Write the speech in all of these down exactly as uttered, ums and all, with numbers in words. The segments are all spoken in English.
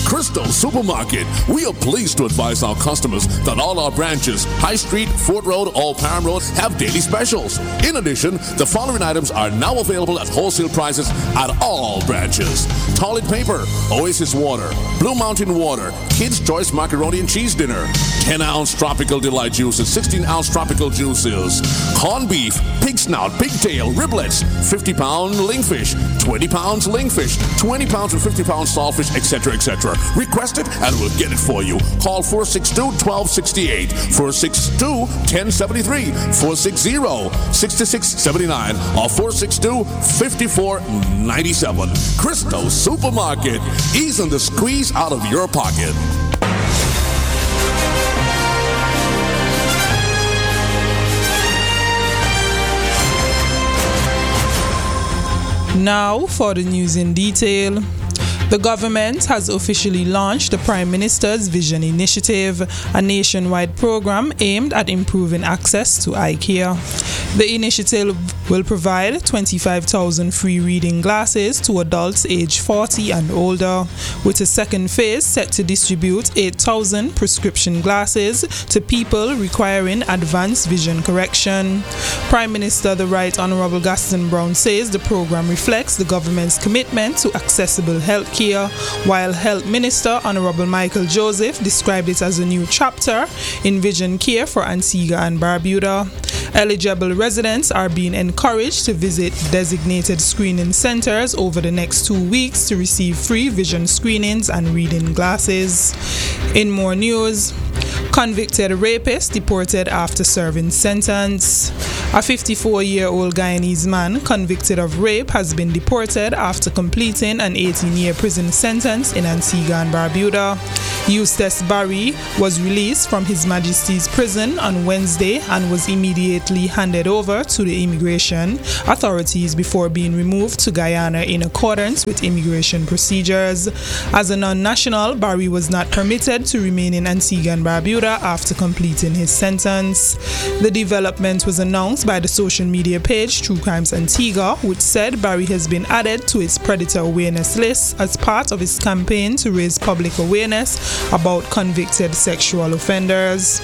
Crystal Supermarket. We are pleased to advise our customers that all our branches, High Street, Fort Road, Old Parham Road, have daily specials. In addition, the following items are now available at wholesale prices at all branches. Toilet paper, Oasis water, Blue Mountain water, Kids Choice macaroni and cheese dinner, ten ounce tropical delight juices, sixteen ounce tropical juices, corned beef, pig snout, pigtail, riblets, fifty pound lingfish, twenty pounds lingfish, twenty pounds and fifty pounds saltfish, et cetera, et cetera. Request it and we'll get it for you. Call four six two, one two six eight, four six two, one zero seven three, four six zero, six six seven nine, or four six two, five four nine seven. Crystal Supermarket, easing the squeeze out of your pocket. Now for the news in detail. The government has officially launched the Prime Minister's Vision Initiative, a nationwide program aimed at improving access to eye care. The initiative will provide twenty-five thousand free reading glasses to adults aged forty and older, with a second phase set to distribute eight thousand prescription glasses to people requiring advanced vision correction. Prime Minister the Right Honourable Gaston Brown says the program reflects the government's commitment to accessible health care, while Health Minister Honourable Michael Joseph described it as a new chapter in vision care for Antigua and Barbuda. Eligible residents are being encouraged to visit designated screening centres over the next two weeks to receive free vision screenings and reading glasses. In more news, convicted rapist deported after serving sentence. A fifty-four-year-old Guyanese man convicted of rape has been deported after completing an eighteen-year prison sentence in Antigua and Barbuda. Eustace Barry was released from His Majesty's prison on Wednesday and was immediately handed over to the immigration authorities before being removed to Guyana in accordance with immigration procedures. As a non-national, Barry was not permitted to remain in Antigua and Barbuda after completing his sentence. The development was announced by the social media page True Crimes Antigua, which said Barry has been added to its predator awareness list as part of its campaign to raise public awareness about convicted sexual offenders.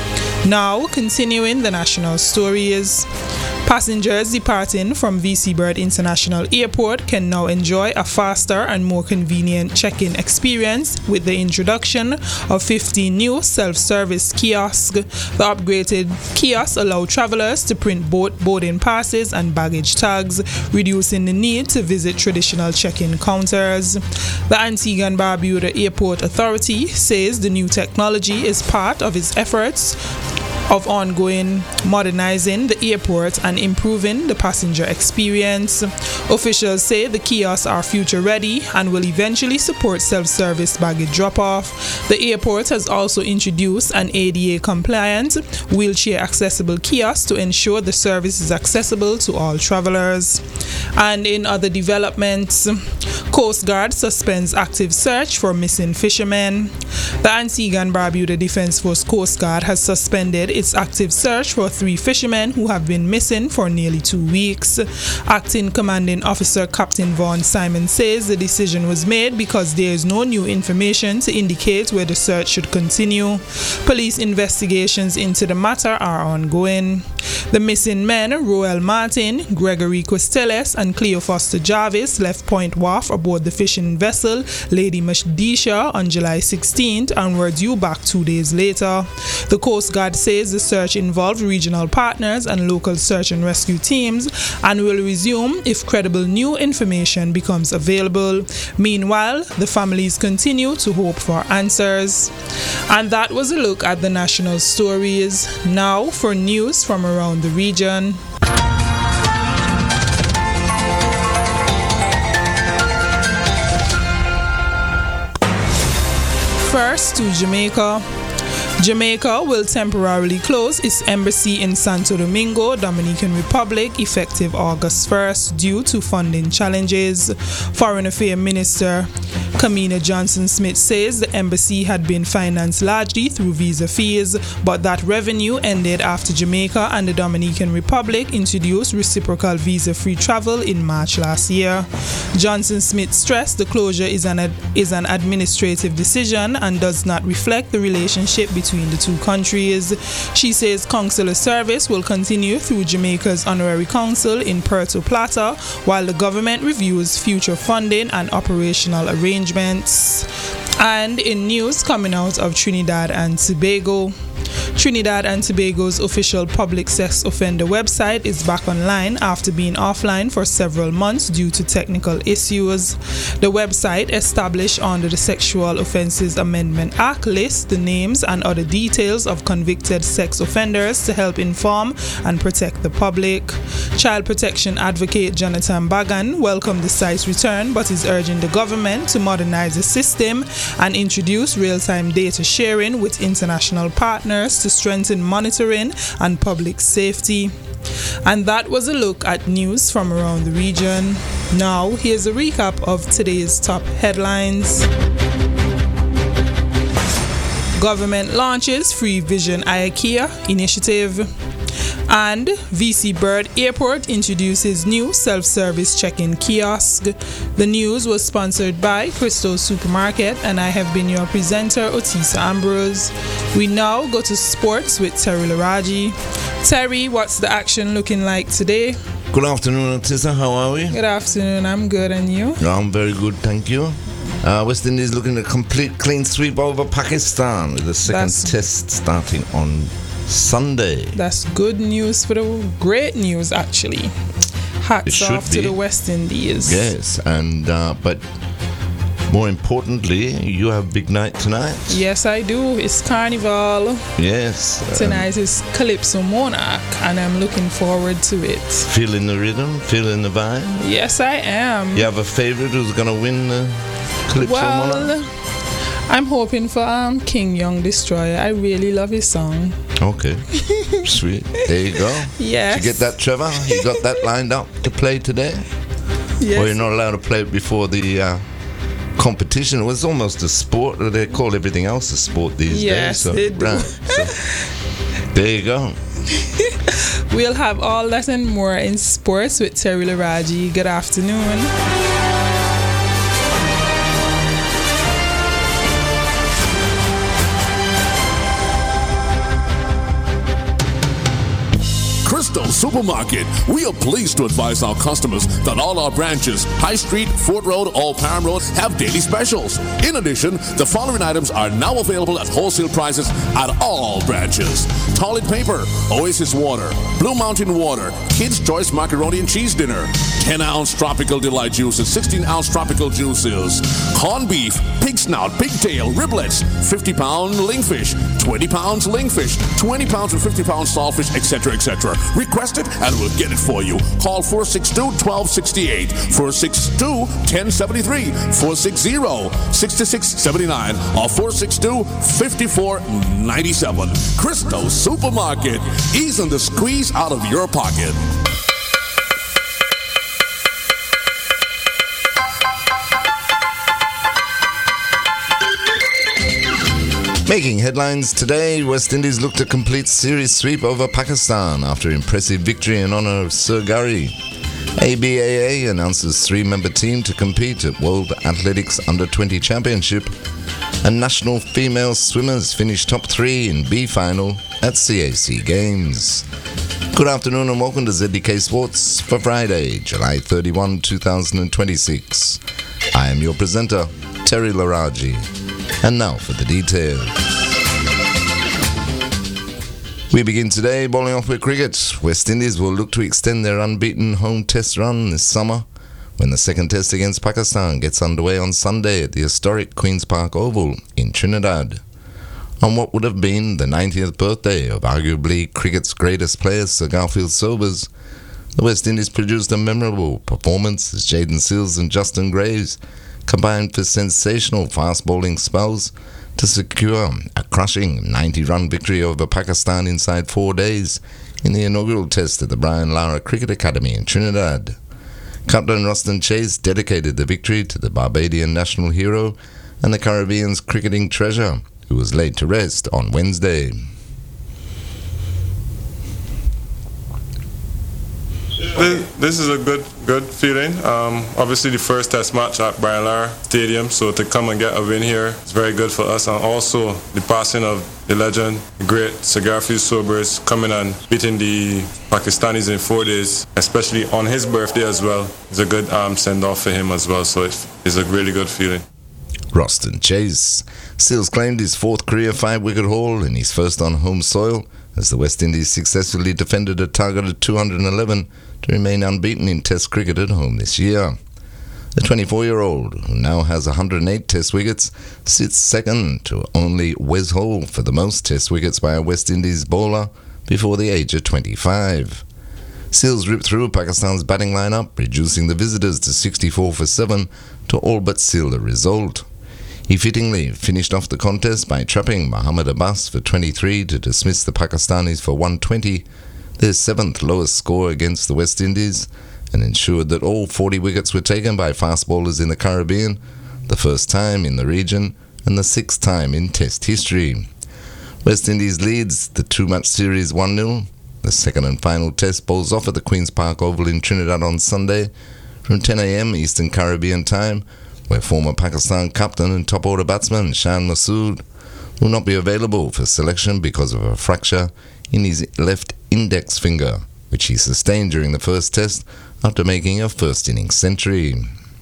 Now, continuing the national stories. Passengers departing from V C Bird International Airport can now enjoy a faster and more convenient check-in experience with the introduction of fifteen new self-service kiosks. The upgraded kiosks allow travelers to print both boarding passes and baggage tags, reducing the need to visit traditional check-in counters. The Antigua and Barbuda Airport Authority says the new technology is part of its efforts of ongoing modernizing the airport and improving the passenger experience. Officials say the kiosks are future ready and will eventually support self-service baggage drop-off. The airport has also introduced an A D A compliant wheelchair accessible kiosk to ensure the service is accessible to all travelers. And in other developments, Coast Guard suspends active search for missing fishermen. The Antigua and Barbuda Defence Force Coast Guard has suspended its active search for three fishermen who have been missing for nearly two weeks. Acting Commanding Officer Captain Vaughn Simon says the decision was made because there is no new information to indicate where the search should continue. Police investigations into the matter are ongoing. The missing men, Roel Martin, Gregory Questeles, and Cleo Foster Jarvis, left Point Wharf aboard the fishing vessel Lady Mashdisha on July sixteenth and were due back two days later. The Coast Guard says the search involved regional partners and local search and rescue teams and will resume if credible new information becomes available. Meanwhile, the families continue to hope for answers. And that was a look at the national stories. Now for news from around the region. First to Jamaica. Jamaica will temporarily close its embassy in Santo Domingo, Dominican Republic, effective August first due to funding challenges. Foreign Affairs Minister Kamina Johnson-Smith says the embassy had been financed largely through visa fees, but that revenue ended after Jamaica and the Dominican Republic introduced reciprocal visa-free travel in March last year. Johnson-Smith stressed the closure is an, ad- is an administrative decision and does not reflect the relationship between between the two countries. She says consular service will continue through Jamaica's honorary consul in Puerto Plata while the government reviews future funding and operational arrangements. And in news coming out of Trinidad and Tobago, Trinidad and Tobago's official public sex offender website is back online after being offline for several months due to technical issues. The website, established under the Sexual Offences Amendment Act, lists the names and other details of convicted sex offenders to help inform and protect the public. Child protection advocate Jonathan Bagan welcomed the site's return but is urging the government to modernize the system and introduce real-time data sharing with international partners to strengthen monitoring and public safety. And that was a look at news from around the region. Now, here's a recap of today's top headlines. Government launches Free Vision IKEA initiative. And V C Bird Airport introduces new self-service check-in kiosk. The news was sponsored by Crystal Supermarket, and I have been your presenter, Otisa Ambrose. We now go to sports with Terry Laraji. Terry, what's the action looking like today? Good afternoon, Otisa. How are we? Good afternoon. I'm good, and you? I'm very good, thank you. Uh, West Indies looking at a complete clean sweep over Pakistan with the second That's... test starting on Sunday. That's good news for the great news, actually. Hats off to the West Indies. Yes, and uh, but more importantly, you have big night tonight. Yes, I do. It's Carnival. Yes. Tonight um, is Calypso Monarch, and I'm looking forward to it. Feeling the rhythm, feeling the vibe. Yes, I am. You have a favorite who's gonna win the Calypso well, Monarch? I'm hoping for um, King Young Destroyer. I really love his song. Okay. Sweet. There you go. Yes. Did you get that, Trevor? You got that lined up to play today? Yes. Or you're not allowed to play it before the uh, competition? It was almost a sport. They call everything else a sport these yes, days. So, they do. Right. So, there you go. We'll have all that and more in sports with Terry Laraji. Good afternoon. Crystal Supermarket. We are pleased to advise our customers that all our branches, High Street, Fort Road, Old Parham Road, have daily specials. In addition, the following items are now available at wholesale prices at all branches. Toilet paper, Oasis water, Blue Mountain water, Kids Choice macaroni and cheese dinner, ten ounce Tropical Delight juices, sixteen ounce Tropical juices, corned beef, pig snout, pigtail, riblets, fifty pound lingfish, twenty pounds lingfish, twenty pounds and fifty pounds saltfish, et cetera, et cetera. Request it and we'll get it for you. Call four six two, one two six eight, four six two, one zero seven three, four six zero, six six seven nine, or four six two, five four nine seven. Crystal Supermarket. Easing the squeeze out of your pocket. Making headlines today, West Indies looked to complete series sweep over Pakistan after impressive victory in honour of Sir Gary. A B A A announces three-member team to compete at World Athletics Under twenty Championship, and national female swimmers finished top three in B final at C A C Games. Good afternoon and welcome to Z D K Sports for Friday, July thirty-first, twenty twenty-six. I am your presenter, Terry Laraji. And now for the details. We begin today bowling off with cricket. West Indies will look to extend their unbeaten home test run this summer when the second test against Pakistan gets underway on Sunday at the historic Queen's Park Oval in Trinidad. On what would have been the ninetieth birthday of arguably cricket's greatest player, Sir Garfield Sobers, the West Indies produced a memorable performance as Jayden Seales and Justin Graves combined for sensational fast bowling spells to secure a crushing ninety-run victory over Pakistan inside four days in the inaugural test at the Brian Lara Cricket Academy in Trinidad. Captain Roston Chase dedicated the victory to the Barbadian national hero and the Caribbean's cricketing treasure, who was laid to rest on Wednesday. This is a good good feeling. Um, obviously, the first test match at Brian Lara Stadium, so to come and get a win here is very good for us. And also, the passing of the legend, the great Sir Garfield Sobers, coming and beating the Pakistanis in four days, especially on his birthday as well, is a good um, send-off for him as well. So it's, it's a really good feeling. Roston Chase. Seals claimed his fourth career five-wicket haul and his first on home soil as the West Indies successfully defended a targeted two hundred eleven to remain unbeaten in Test cricket at home this year. The twenty-four-year-old, who now has one hundred eight Test wickets, sits second to only Wes Hall for the most Test wickets by a West Indies bowler before the age of twenty-five. Seals ripped through Pakistan's batting lineup, reducing the visitors to sixty-four for seven to all but seal the result. He fittingly finished off the contest by trapping Mohammad Abbas for twenty-three to dismiss the Pakistanis for one hundred twenty, their seventh lowest score against the West Indies, and ensured that all forty wickets were taken by fast bowlers in the Caribbean, the first time in the region and the sixth time in Test history. West Indies leads the two-match series one nil. The second and final Test bowls off at the Queen's Park Oval in Trinidad on Sunday from ten a.m. Eastern Caribbean time, where former Pakistan captain and top-order batsman Shan Masood will not be available for selection because of a fracture in his left index finger, which he sustained during the first Test after making a first-innings century.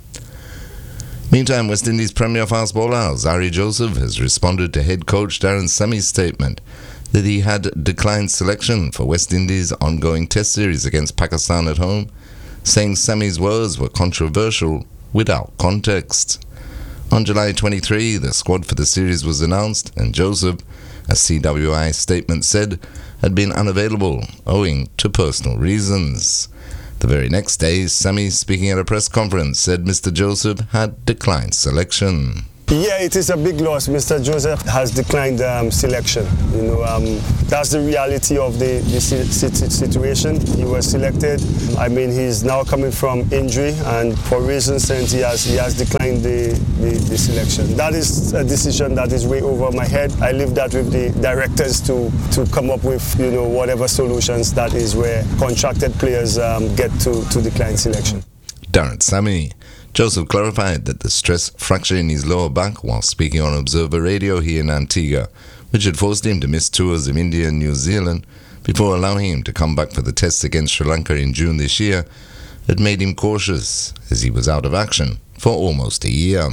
Meantime, West Indies premier fast bowler Zari Joseph has responded to head coach Darren Sammy's statement that he had declined selection for West Indies' ongoing Test series against Pakistan at home, saying Sammy's words were controversial without context. On July twenty-third, the squad for the series was announced, and Joseph, a C W I statement said, had been unavailable owing to personal reasons. The very next day, Sammy, speaking at a press conference, said Mister Joseph had declined selection. Yeah, it is a big loss. Mister Joseph has declined um, selection. You know, um, that's the reality of the, the situation. He was selected. I mean, he's now coming from injury, and for reasons since he has he has declined the, the, the selection. That is a decision that is way over my head. I leave that with the directors to to come up with, you know, whatever solutions that is where contracted players um, get to, to decline selection. Darren Sammy. Joseph clarified that the stress fracture in his lower back while speaking on Observer Radio here in Antigua, which had forced him to miss tours of India and New Zealand before allowing him to come back for the tests against Sri Lanka in June this year, had made him cautious as he was out of action for almost a year.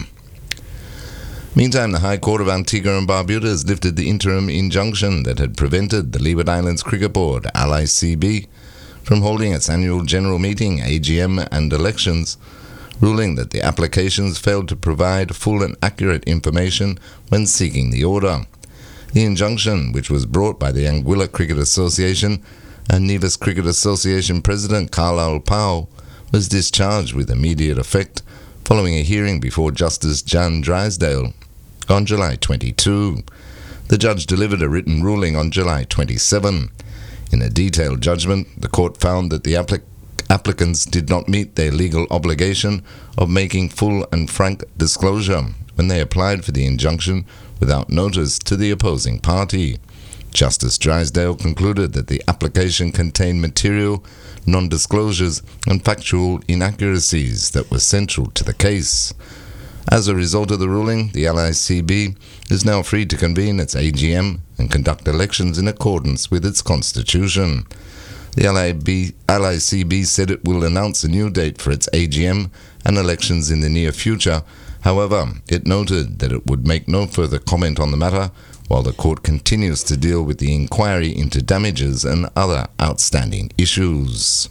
Meantime, the High Court of Antigua and Barbuda has lifted the interim injunction that had prevented the Leeward Islands Cricket Board, L I C B, from holding its annual general meeting, A G M, and elections, ruling that the applications failed to provide full and accurate information when seeking the order. The injunction, which was brought by the Anguilla Cricket Association and Nevis Cricket Association President Carlisle Powell, was discharged with immediate effect following a hearing before Justice Jan Drysdale on July twenty-second. The judge delivered a written ruling on July twenty-seventh. In a detailed judgment, the court found that the application applicants did not meet their legal obligation of making full and frank disclosure when they applied for the injunction without notice to the opposing party. Justice Drysdale concluded that the application contained material, non-disclosures, and factual inaccuracies that were central to the case. As a result of the ruling, the L I C B is now free to convene its A G M and conduct elections in accordance with its constitution. The L I C B said it will announce a new date for its A G M and elections in the near future. However, it noted that it would make no further comment on the matter while the court continues to deal with the inquiry into damages and other outstanding issues.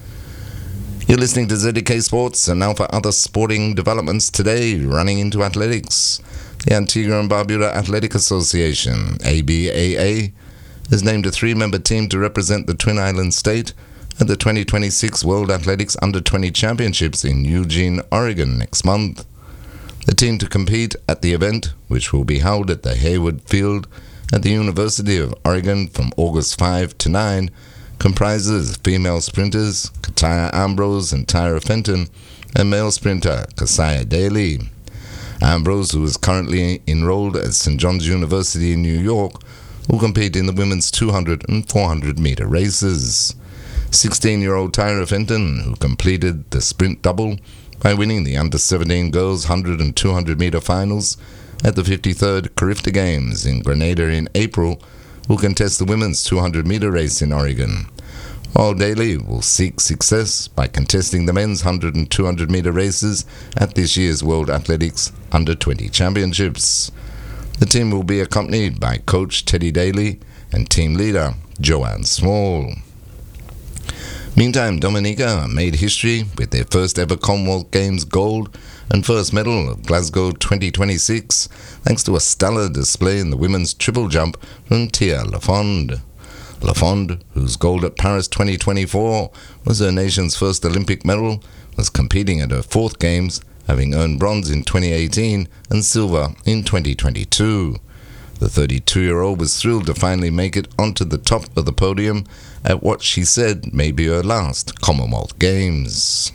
You're listening to Z D K Sports, and now for other sporting developments today, running into athletics. The Antigua and Barbuda Athletic Association, A B A A, has named a three-member team to represent the Twin Islands state at the twenty twenty-six World Athletics Under twenty Championships in Eugene, Oregon next month. The team to compete at the event, which will be held at the Hayward Field at the University of Oregon from August fifth to ninth, comprises female sprinters Kataya Ambrose and Tyra Fenton and male sprinter Keziah Daly. Ambrose, who is currently enrolled at Saint John's University in New York, will compete in the women's two hundred and four hundred meter races. sixteen-year-old Tyra Fenton, who completed the sprint double by winning the under seventeen girls one hundred and two hundred meter finals at the fifty-third Carifta Games in Grenada in April, will contest the women's two hundred meter race in Oregon, while Daly will seek success by contesting the men's one hundred and two hundred meter races at this year's World Athletics Under twenty Championships. The team will be accompanied by coach Teddy Daly and team leader Joanne Small. Meantime, Dominica made history with their first ever Commonwealth Games gold and first medal of Glasgow twenty twenty-six, thanks to a stellar display in the women's triple jump from Tia Lafond. Lafond, whose gold at Paris twenty twenty-four was her nation's first Olympic medal, was competing at her fourth Games, having earned bronze in twenty eighteen and silver in twenty twenty-two. The thirty-two-year-old was thrilled to finally make it onto the top of the podium at what she said may be her last Commonwealth Games.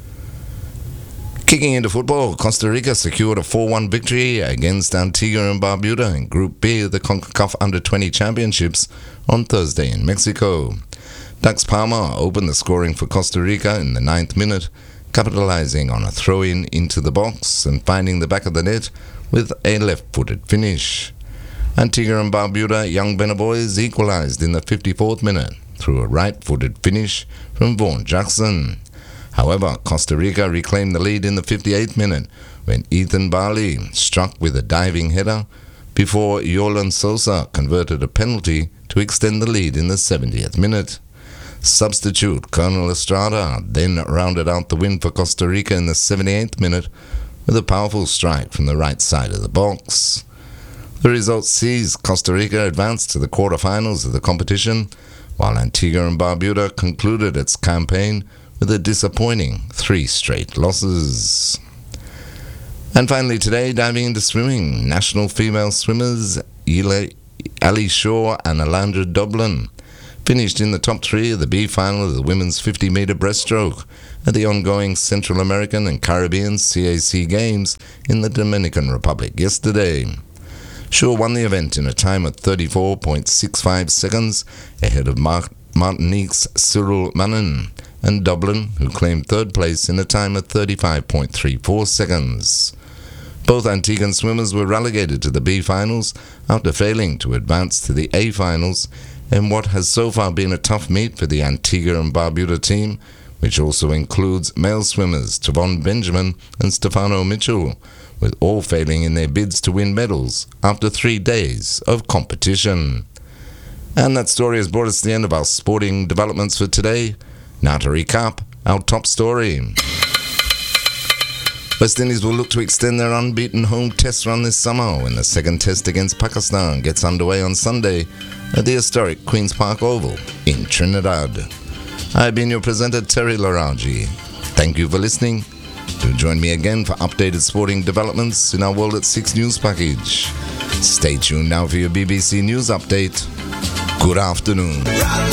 Kicking into football, Costa Rica secured a four one victory against Antigua and Barbuda in Group B of the CONCACAF Under twenty Championships on Thursday in Mexico. Dax Palmer opened the scoring for Costa Rica in the ninth minute, capitalizing on a throw-in into the box and finding the back of the net with a left-footed finish. Antigua and Barbuda young Benaboys equalized in the fifty-fourth minute through a right-footed finish from Vaughan Jackson. However, Costa Rica reclaimed the lead in the fifty-eighth minute when Ethan Barley struck with a diving header before Yolan Sosa converted a penalty to extend the lead in the seventieth minute. Substitute Colonel Estrada then rounded out the win for Costa Rica in the seventy-eighth minute with a powerful strike from the right side of the box. The result sees Costa Rica advance to the quarterfinals of the competition, while Antigua and Barbuda concluded its campaign with a disappointing three straight losses. And finally today, diving into swimming, national female swimmers Ali Shaw and Alandra Dublin finished in the top three of the B final of the women's fifty meter breaststroke at the ongoing Central American and Caribbean C A C Games in the Dominican Republic yesterday. Shaw won the event in a time of thirty-four point six five seconds ahead of Mar- Martinique's Cyril Manin, and Dublin, who claimed third place in a time of thirty-five point three four seconds. Both Antiguan swimmers were relegated to the B finals after failing to advance to the A finals in what has so far been a tough meet for the Antigua and Barbuda team, which also includes male swimmers Tavon Benjamin and Stefano Mitchell, with all failing in their bids to win medals after three days of competition. And that story has brought us to the end of our sporting developments for today. Now to recap our top story. West Indies will look to extend their unbeaten home test run this summer when the second test against Pakistan gets underway on Sunday at the historic Queen's Park Oval in Trinidad. I've been your presenter, Terry Laraji. Thank you for listening. Do join me again for updated sporting developments in our World at six news package. Stay tuned now for your B B C News update. Good afternoon.